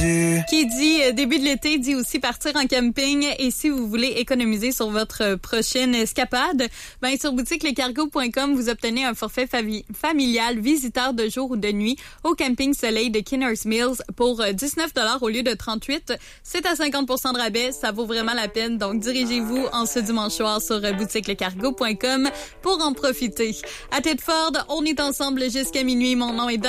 Qui dit début de l'été dit aussi partir en camping. Et si vous voulez économiser sur votre prochaine escapade, ben sur boutiquelecargo.com, vous obtenez un forfait familial visiteur de jour ou de nuit au camping Soleil de Kinners Mills pour 19 $ au lieu de 38. C'est à 50 % de rabais. Ça vaut vraiment la peine. Donc, dirigez-vous en ce dimanche soir sur boutiquelecargo.com pour en profiter. À Tedford, on est ensemble jusqu'à minuit. Mon nom est